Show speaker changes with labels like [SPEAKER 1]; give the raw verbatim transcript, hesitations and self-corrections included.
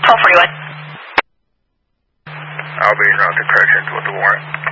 [SPEAKER 1] twelve forty-one.
[SPEAKER 2] I'll be in route to corrections with the warrant.